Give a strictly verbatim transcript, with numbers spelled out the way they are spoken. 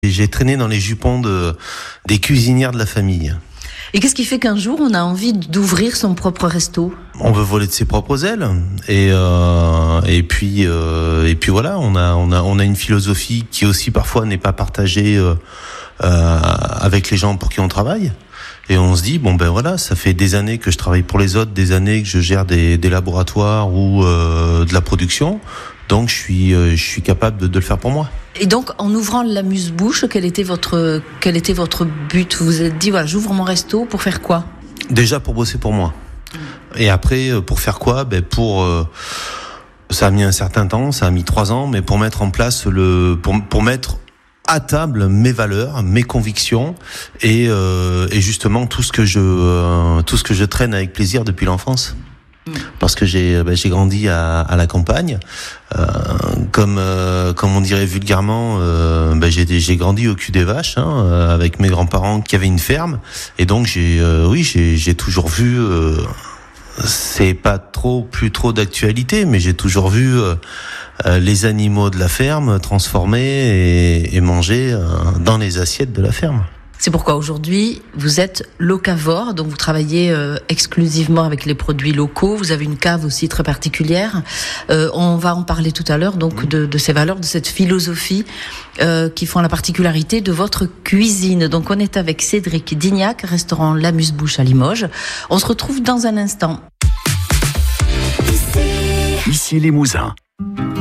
J'ai traîné dans les jupons de, des cuisinières de la famille. Et qu'est-ce qui fait qu'un jour, on a envie d'ouvrir son propre resto ? On veut voler de ses propres ailes. Et, euh, et puis, euh, et puis voilà, on a, on a, on a une philosophie qui aussi parfois n'est pas partagée euh, euh, avec les gens pour qui on travaille. Et on se dit, bon ben voilà, ça fait des années que je travaille pour les autres, des années que je gère des, des laboratoires ou euh, de la production. Donc je suis, euh, je suis capable de, de le faire pour moi. Et donc, en ouvrant l'amuse-bouche, quel était votre, quel était votre but ? Vous vous êtes dit, voilà, j'ouvre mon resto pour faire quoi ? Déjà pour bosser pour moi. Et après, pour faire quoi ? Ben pour, euh, ça a mis un certain temps, ça a mis trois ans, mais pour mettre en place le, pour, pour mettre à table mes valeurs, mes convictions et, euh, et justement tout ce que je, euh, tout ce que je traîne avec plaisir depuis l'enfance. Parce que j'ai, ben, j'ai grandi à, à la campagne, euh, comme, euh, comme on dirait vulgairement, euh, ben, j'ai, j'ai grandi au cul des vaches, hein, euh, avec mes grands-parents qui avaient une ferme, et donc j'ai, euh, oui, j'ai, j'ai toujours vu, euh, c'est pas trop, plus trop d'actualité, mais j'ai toujours vu euh, euh, les animaux de la ferme transformés et, et mangés euh, dans les assiettes de la ferme. C'est pourquoi aujourd'hui, vous êtes locavore, donc vous travaillez euh, exclusivement avec les produits locaux. Vous avez une cave aussi très particulière. Euh, on va en parler tout à l'heure, donc de, de ces valeurs, de cette philosophie euh, qui font la particularité de votre cuisine. Donc on est avec Cédric Dignac, restaurant l'Amuse-Bouche à Limoges. On se retrouve dans un instant. Ici Limousin.